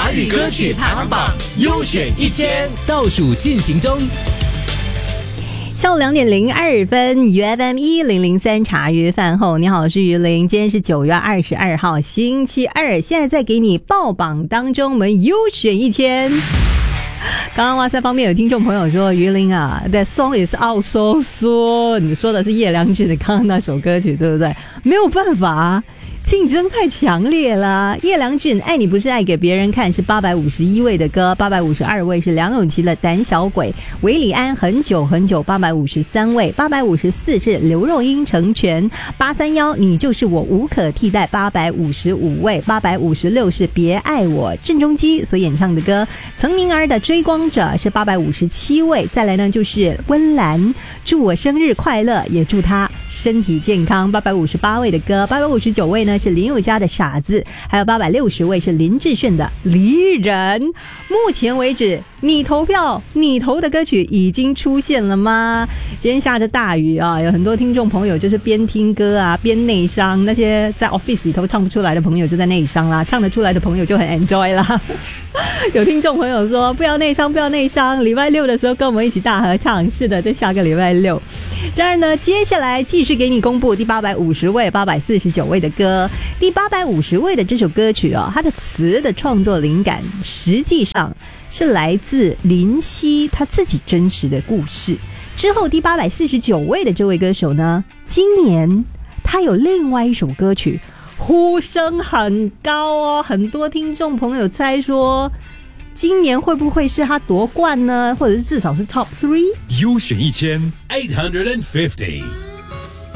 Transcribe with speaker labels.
Speaker 1: 华语歌曲排行榜优选1000倒数进行中。
Speaker 2: 下午2点02分 ，UFM1003 茶余饭后，你好，我是于玲，今天是9月22号星期二，现在在给你报榜当中，我们优选1000。刚刚哇塞方面有听众朋友说，于玲啊 ，That song is out so soon， 你说的是叶良俊的刚刚那首歌曲，对不对？没有办法，竞争太强烈了。叶良俊《爱你不是爱给别人看》是851位的歌，852位是梁咏琪的《胆小鬼》，韦礼安很久很久853位，854是刘若英《成全》，831你就是我无可替代855位，856是别爱我郑中基所演唱的歌，岑宁儿的《追光者》是857位，再来呢就是温岚祝我生日快乐，也祝她身体健康，858位的歌，859位呢是林宥嘉的《傻子》，还有860位是林志炫的《离人》。目前为止，你投票，你投的歌曲已经出现了吗？今天下着大雨啊，有很多听众朋友就是边听歌啊边内伤，那些在 office 里头唱不出来的朋友就在内伤啦，唱得出来的朋友就很 enjoy 啦。有听众朋友说不要内伤，不要内伤，礼拜六的时候跟我们一起大合唱。是的，在下个礼拜六。当然呢，接下来继续给你公布第850位、849位的歌。第850位的这首歌曲它的词的创作灵感实际上是来自林夕他自己真实的故事。之后第849位的这位歌手呢，今年他有另外一首歌曲呼声很高哦，很多听众朋友猜说今年会不会是他夺冠呢，或者是至少是 Top 3？
Speaker 1: 优选1000 850